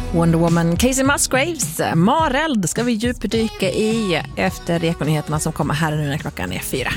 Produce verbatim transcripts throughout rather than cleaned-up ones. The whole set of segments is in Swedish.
Wonder Woman, Casey Musgraves, Mareld ska vi djupdyka i efter Ekonyheterna som kommer här nu när klockan är fyra.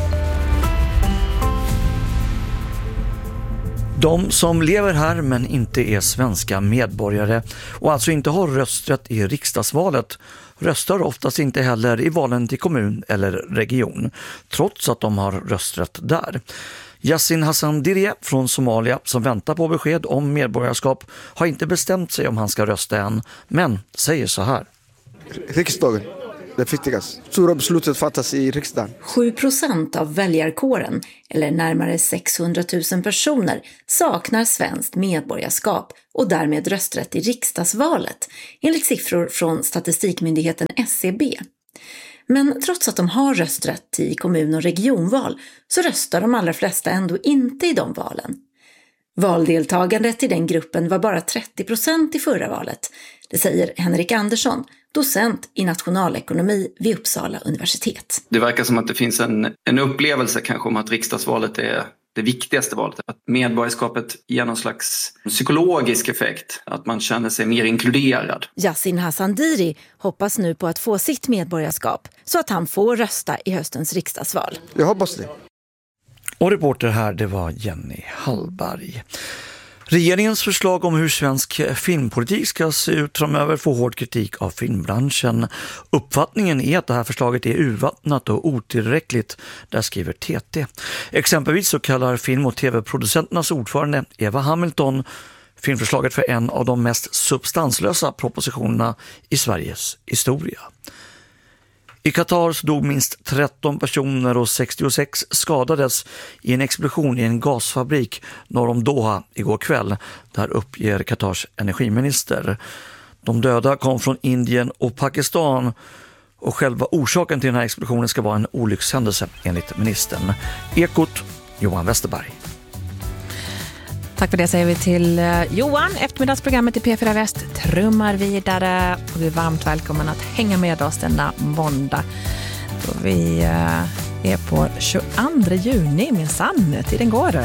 De som lever här men inte är svenska medborgare och alltså inte har rösträtt i riksdagsvalet röstar oftast inte heller i valen till kommun eller region, trots att de har rösträtt där. Yasin Hassan Dirje från Somalia som väntar på besked om medborgarskap har inte bestämt sig om han ska rösta än, men säger så här. Riksdagen, det viktigaste. Stora beslutet fattas i riksdagen. sju procent av väljarkåren, eller närmare sexhundratusen personer, saknar svenskt medborgarskap och därmed rösträtt i riksdagsvalet, enligt siffror från statistikmyndigheten S C B. Men trots att de har rösträtt i kommun- och regionval så röstar de allra flesta ändå inte i de valen. Valdeltagandet i den gruppen var bara trettio procent i förra valet. Det säger Henrik Andersson, docent i nationalekonomi vid Uppsala universitet. Det verkar som att det finns en, en upplevelse kanske om att riksdagsvalet är det viktigaste valet. Att medborgarskapet ger någon slags psykologisk effekt. Att man känner sig mer inkluderad. Yasin Hassan Dirje hoppas nu på att få sitt medborgarskap så att han får rösta i höstens riksdagsval. Jag hoppas det. Och reporter här, det var Jenny Hallberg. Regeringens förslag om hur svensk filmpolitik ska se ut framöver får hård kritik av filmbranschen. Uppfattningen är att det här förslaget är urvattnat och otillräckligt, där skriver T T. Exempelvis så kallar film- och tv-producenternas ordförande Eva Hamilton filmförslaget för en av de mest substanslösa propositionerna i Sveriges historia. I Qatar dog minst tretton personer och sextiosex skadades i en explosion i en gasfabrik norr om Doha igår kväll. Där uppger Qatars energiminister. De döda kom från Indien och Pakistan och själva orsaken till den här explosionen ska vara en olyckshändelse enligt ministern. Ekot, Johan Westerberg. Tack för det säger vi till Johan. Eftermiddagsprogrammet i P fyra Väst trummar vidare och vi är varmt välkommen att hänga med oss denna måndag då vi är på tjugoandra juni, minsann, tiden går.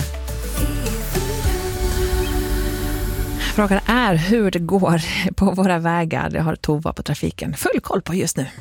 Frågan är hur det går på våra vägar. Det har Tova på trafiken full koll på just nu.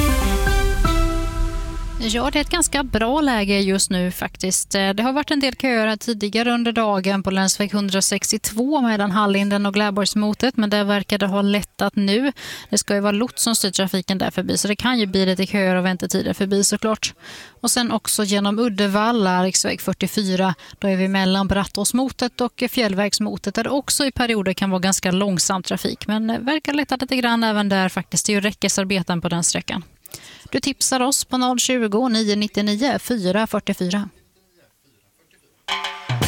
Ja, det är ett ganska bra läge just nu faktiskt. Det har varit en del köer tidigare under dagen på länsväg etthundrasextiotvå mellan Hallinden och Gläborgsmotet, men det verkade ha lättat nu. Det ska ju vara lots som styr trafiken där förbi, så det kan ju bli lite köer och väntetider förbi såklart. Och sen också genom Uddevalla, riksväg fyrtiofyra, då är vi mellan Brattåsmotet och Fjällvägsmotet där det också i perioder kan vara ganska långsam trafik, men verkar lätta lite grann även där faktiskt. Det är ju räckesarbeten på den sträckan. Du tipsar oss på noll tjugo, nio nio nio, fyra fyra fyra.